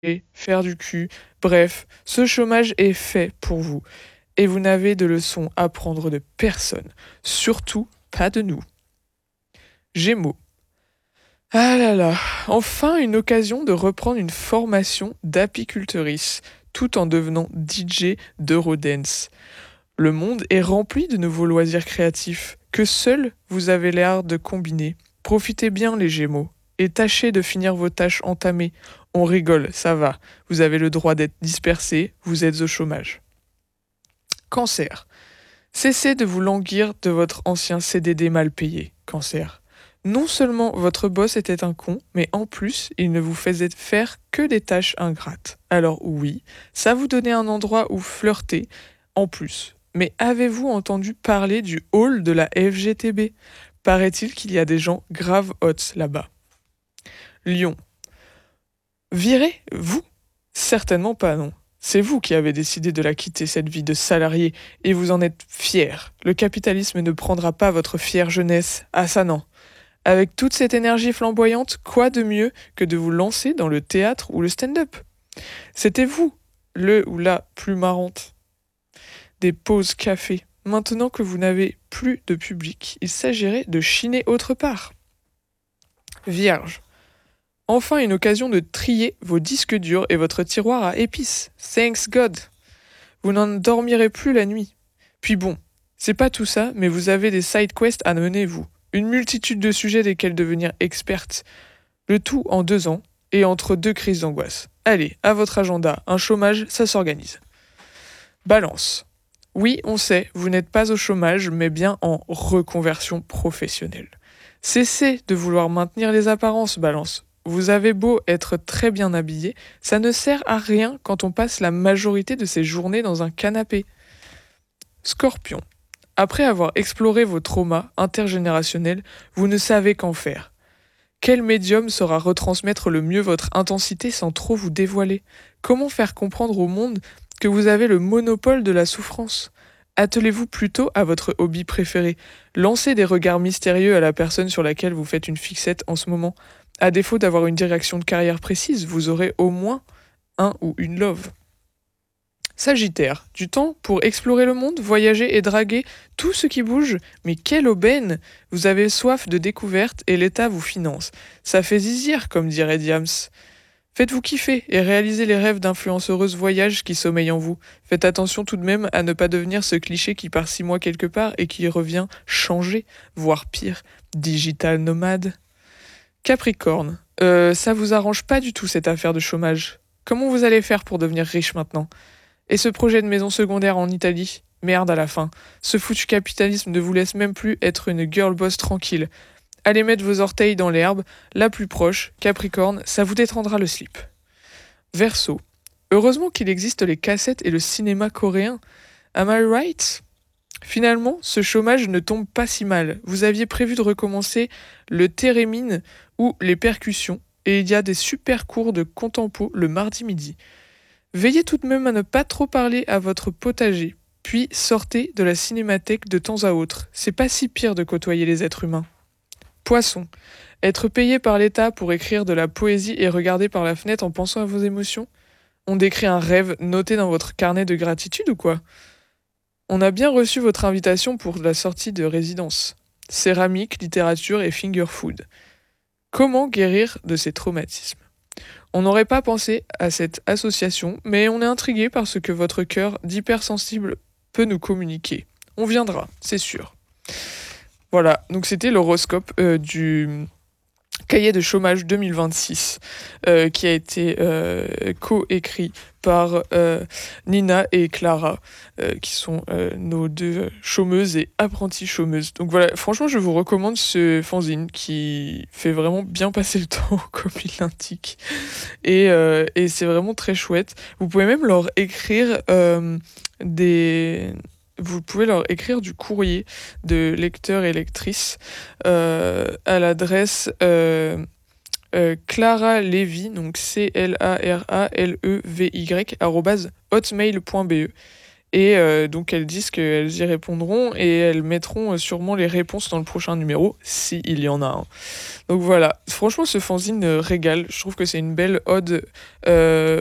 faire du cul. Bref, ce chômage est fait pour vous. Et vous n'avez de leçons à prendre de personne. Surtout pas de nous. Gémeaux. Ah là là, enfin une occasion de reprendre une formation d'apicultrice, tout en devenant DJ d'Eurodance. Le monde est rempli de nouveaux loisirs créatifs, que seuls vous avez l'air de combiner. Profitez bien les Gémeaux, et tâchez de finir vos tâches entamées. On rigole, ça va, vous avez le droit d'être dispersé, vous êtes au chômage. Cancer. Cessez de vous languir de votre ancien CDD mal payé, Cancer. Non seulement votre boss était un con, mais en plus, il ne vous faisait faire que des tâches ingrates. Alors oui, ça vous donnait un endroit où flirter, en plus. Mais avez-vous entendu parler du hall de la FGTB? Paraît-il qu'il y a des gens grave hot là-bas. Lion. Virez, vous? Certainement pas, non. C'est vous qui avez décidé de la quitter, cette vie de salarié, et vous en êtes fier. Le capitalisme ne prendra pas votre fière jeunesse. Ah ça non. Avec toute cette énergie flamboyante, quoi de mieux que de vous lancer dans le théâtre ou le stand-up? C'était vous, le ou la plus marrante des pauses café. Maintenant que vous n'avez plus de public, il s'agirait de chiner autre part. Vierge. Enfin une occasion de trier vos disques durs et votre tiroir à épices. Thanks God. Vous n'en dormirez plus la nuit. Puis bon, c'est pas tout ça, mais vous avez des side quests à mener, vous. Une multitude de sujets desquels devenir experte. Le tout en 2 ans et entre 2 crises d'angoisse. Allez, à votre agenda, un chômage, ça s'organise. Balance. Oui, on sait, vous n'êtes pas au chômage, mais bien en reconversion professionnelle. Cessez de vouloir maintenir les apparences, Balance. Vous avez beau être très bien habillé, ça ne sert à rien quand on passe la majorité de ses journées dans un canapé. Scorpion. Après avoir exploré vos traumas intergénérationnels, vous ne savez qu'en faire. Quel médium saura retransmettre le mieux votre intensité sans trop vous dévoiler? Comment faire comprendre au monde que vous avez le monopole de la souffrance? Attelez-vous plutôt à votre hobby préféré. Lancez des regards mystérieux à la personne sur laquelle vous faites une fixette en ce moment. À défaut d'avoir une direction de carrière précise, vous aurez au moins un ou une love. Sagittaire, du temps pour explorer le monde, voyager et draguer tout ce qui bouge. Mais quelle aubaine! Vous avez soif de découverte et l'État vous finance. Ça fait zizir, comme dirait Diams. Faites-vous kiffer et réalisez les rêves d'influenceuse voyage qui sommeillent en vous. Faites attention tout de même à ne pas devenir ce cliché qui part 6 mois quelque part et qui revient changé, voire pire, digital nomade. Capricorne, ça vous arrange pas du tout cette affaire de chômage. Comment vous allez faire pour devenir riche maintenant? Et ce projet de maison secondaire en Italie? Merde à la fin. Ce foutu capitalisme ne vous laisse même plus être une girl boss tranquille. Allez mettre vos orteils dans l'herbe, la plus proche, Capricorne, ça vous détendra le slip. Verseau. Heureusement qu'il existe les cassettes et le cinéma coréen. Am I right? Finalement, ce chômage ne tombe pas si mal. Vous aviez prévu de recommencer le thérémine ou les percussions, et il y a des super cours de contempo le mardi midi. Veillez tout de même à ne pas trop parler à votre potager, puis sortez de la cinémathèque de temps à autre. C'est pas si pire de côtoyer les êtres humains. Poisson. Être payé par l'État pour écrire de la poésie et regarder par la fenêtre en pensant à vos émotions? On décrit un rêve noté dans votre carnet de gratitude ou quoi? On a bien reçu votre invitation pour la sortie de résidence. Céramique, littérature et finger food. Comment guérir de ces traumatismes? On n'aurait pas pensé à cette association, mais on est intrigué par ce que votre cœur d'hypersensible peut nous communiquer. On viendra, c'est sûr. Voilà, donc c'était l'horoscope du cahier de chômage 2026 qui a été coécrit par Nina et Clara, qui sont nos deux chômeuses et apprenties chômeuses. Donc voilà, franchement, je vous recommande ce fanzine qui fait vraiment bien passer le temps, comme il l'indique. Et c'est vraiment très chouette. Vous pouvez même leur écrire des... Vous pouvez leur écrire du courrier de lecteurs et lectrices à l'adresse Clara Levy, donc CLARALEVY, @hotmail.be. Et donc elles disent qu'elles y répondront et elles mettront sûrement les réponses dans le prochain numéro, s'il y en a un. Donc voilà, franchement ce fanzine régale, je trouve que c'est une belle ode